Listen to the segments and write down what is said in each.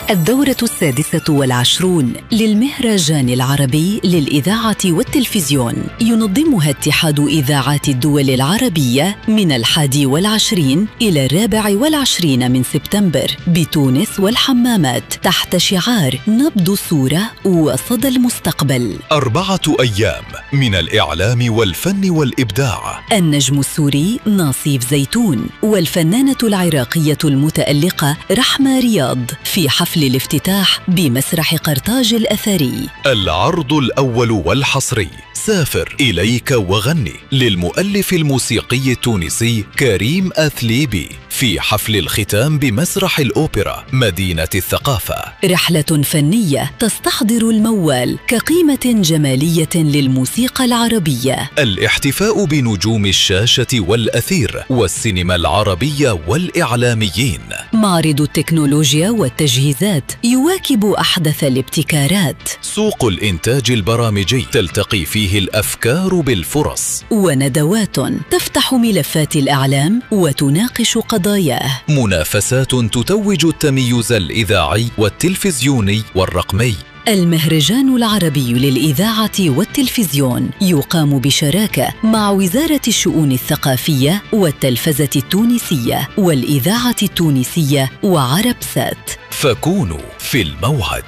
الدورة 26 للمهرجان العربي للإذاعة والتلفزيون ينظمها اتحاد إذاعات الدول العربية من 21 إلى 24 من سبتمبر بتونس والحمامات تحت شعار نبض الصورة وصدى المستقبل. 4 أيام من الإعلام والفن والإبداع. النجم السوري ناصيف زيتون والفنانة العراقية المتألقة رحمة رياض في حفل الافتتاح بمسرح قرطاج الأثري. العرض الأول والحصري سافر إليك وغني للمؤلف الموسيقي التونسي كريم أثليبي في حفل الختام بمسرح الأوبرا مدينة الثقافة. رحلة فنية تستحضر الموال كقيمة جمالية للموسيقى العربية. الاحتفاء بنجوم الشاشة والأثير والسينما العربية والإعلاميين. معرض التكنولوجيا والتجهيزات يواكب أحدث الابتكارات. سوق الإنتاج البرامجي تلتقي فيه الأفكار بالفرص. وندوات تفتح ملفات الإعلام وتناقش قضاياه. منافسات تتوج التميز الإذاعي والتلفزيوني والرقمي. المهرجان العربي للإذاعة والتلفزيون يقام بشراكة مع وزارة الشؤون الثقافية والتلفزة التونسية والإذاعة التونسية وعربسات. فكونوا في الموعد.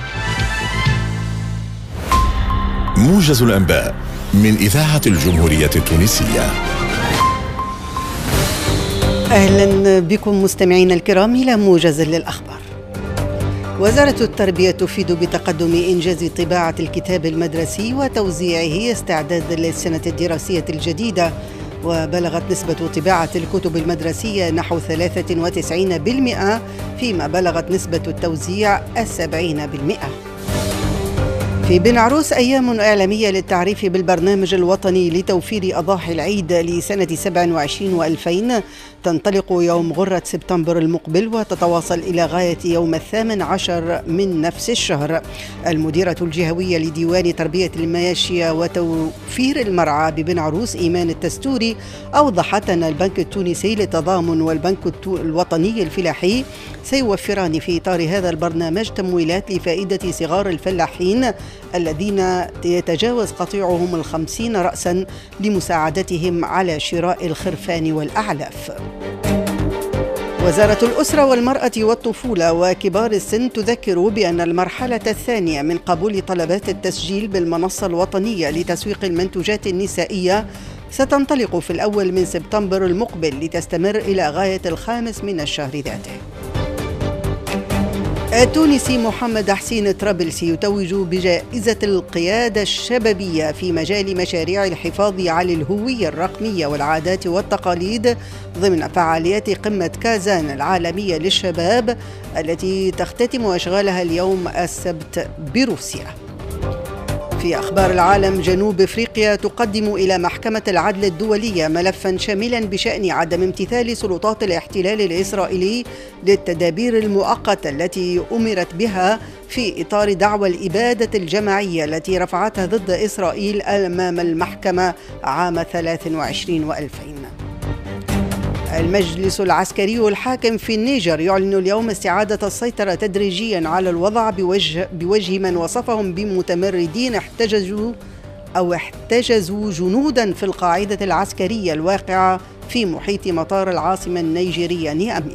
موجز الأنباء من إذاعة الجمهورية التونسية. أهلا بكم مستمعين الكرام إلى موجز للأخبار. وزارة التربية تفيد بتقدم إنجاز طباعة الكتاب المدرسي وتوزيعه استعداد للسنة الدراسية الجديدة، وبلغت نسبة طباعة الكتب المدرسية نحو 93%، فيما بلغت نسبة التوزيع 70%. في بن عروس أيام إعلامية للتعريف بالبرنامج الوطني لتوفير أضاحي العيد لسنة 27 و2000 تنطلق يوم غرة سبتمبر المقبل وتتواصل إلى غاية يوم 18 من نفس الشهر. المديرة الجهوية لديوان تربية الماشية وتوفير المرعى ببن عروس إيمان التستوري أوضحت أن البنك التونسي للتضامن والبنك الوطني الفلاحي سيوفران في إطار هذا البرنامج تمويلات لفائدة صغار الفلاحين الذين يتجاوز قطيعهم 50 رأسا لمساعدتهم على شراء الخرفان والأعلاف. وزارة الأسرة والمرأة والطفولة وكبار السن تذكر بأن المرحلة الثانية من قبول طلبات التسجيل بالمنصة الوطنية لتسويق المنتوجات النسائية ستنطلق في الأول من سبتمبر المقبل لتستمر إلى غاية 5 من الشهر ذاته. التونسي محمد حسين طرابلسي يتوج بجائزة القيادة الشبابية في مجال مشاريع الحفاظ على الهوية الرقمية والعادات والتقاليد ضمن فعاليات قمة كازان العالمية للشباب التي تختتم أشغالها اليوم السبت بروسيا. في أخبار العالم، جنوب أفريقيا تقدم إلى محكمة العدل الدولية ملفا شاملا بشأن عدم امتثال سلطات الاحتلال الإسرائيلي للتدابير المؤقتة التي أمرت بها في إطار دعوى الإبادة الجماعية التي رفعتها ضد إسرائيل أمام المحكمة عام 23 و2000. المجلس العسكري الحاكم في النيجر يعلن اليوم استعادة السيطرة تدريجيا على الوضع بوجه من وصفهم بمتمردين احتجزوا جنودا في القاعدة العسكرية الواقعة في محيط مطار العاصمة النيجيرية نيامي.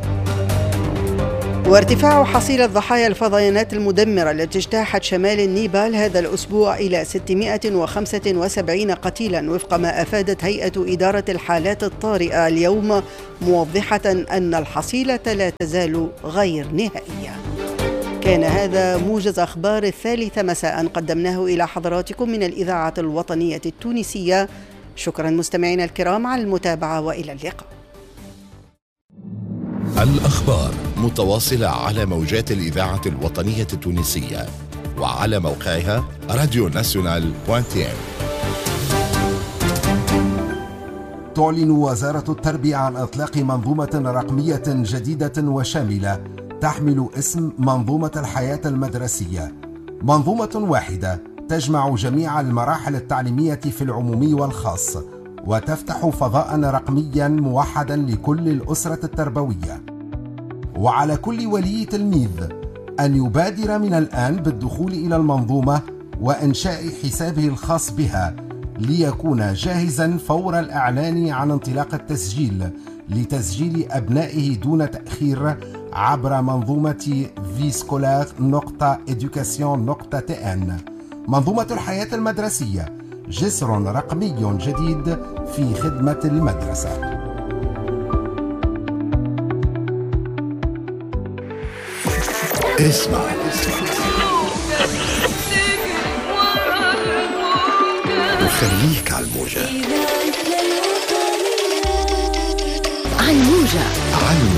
وارتفاع حصيلة ضحايا الفيضانات المدمرة التي اجتاحت شمال النيبال هذا الأسبوع إلى 675 قتيلا وفق ما أفادت هيئة إدارة الحالات الطارئة اليوم، موضحة أن الحصيلة لا تزال غير نهائية. كان هذا موجز أخبار 3 مساء قدمناه إلى حضراتكم من الإذاعة الوطنية التونسية. شكرا مستمعينا الكرام على المتابعة وإلى اللقاء. الأخبار متواصلة على موجات الإذاعة الوطنية التونسية وعلى موقعها radionational.tn. تعلن وزارة التربية عن إطلاق منظومة رقمية جديدة وشاملة تحمل اسم منظومة الحياة المدرسية. منظومة واحدة تجمع جميع المراحل التعليمية في العمومي والخاص، وتفتح فضاء رقميا موحدا لكل الأسرة التربوية. وعلى كل ولي تلميذ أن يبادر من الآن بالدخول إلى المنظومة وإنشاء حسابه الخاص بها ليكون جاهزا فور الإعلان عن انطلاق التسجيل لتسجيل أبنائه دون تأخير عبر منظومة viscolar.education.tn. منظومة الحياة المدرسية، جسر رقمي جديد في خدمة المدرسة. اسمع وخليك على الموجة. على الموجة.